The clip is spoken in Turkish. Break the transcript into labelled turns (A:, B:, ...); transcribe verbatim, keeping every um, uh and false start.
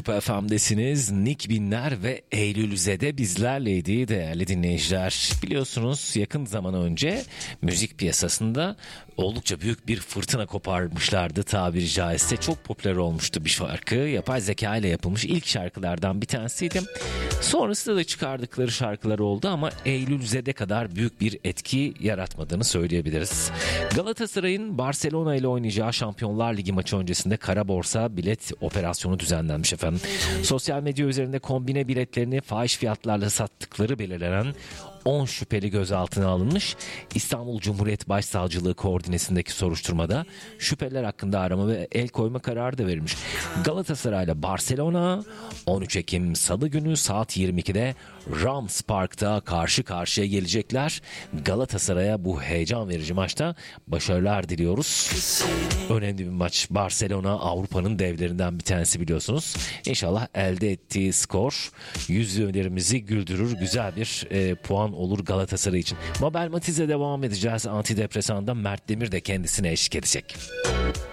A: Süper F M'desiniz. Nick Binler ve Eylül Zede bizlerleydi değerli dinleyiciler. Biliyorsunuz yakın zaman önce müzik piyasasında oldukça büyük bir fırtına koparmışlardı tabiri caizse. Çok popüler olmuştu bir şarkı. Yapay zeka ile yapılmış ilk şarkılardan bir tanesiydi. Sonrasında da çıkardıkları şarkılar oldu ama Eylül Zede kadar büyük bir etki yaratmadığını söyleyebiliriz. Galatasaray'ın Barcelona ile oynayacağı Şampiyonlar Ligi maçı öncesinde kara borsa bilet operasyonu düzenlenmiş efendim. Sosyal medya üzerinde kombine biletlerini fahiş fiyatlarla sattıkları belirlenen on şüpheli gözaltına alınmış. İstanbul Cumhuriyet Başsavcılığı koordinesindeki soruşturmada şüpheliler hakkında arama ve el koyma kararı da verilmiş. Galatasaray ile Barcelona on üç Ekim Salı günü saat yirmi ikide Rams Park'ta karşı karşıya gelecekler. Galatasaray'a bu heyecan verici maçta başarılar diliyoruz. Önemli bir maç. Barcelona Avrupa'nın devlerinden bir tanesi biliyorsunuz. İnşallah elde ettiği skor yüzlerimizi güldürür. Güzel bir e, puan olur Galatasaray için. Mabel Matiz'e devam edeceğiz. Antidepresan'da Mert Demir de kendisine eşlik edecek.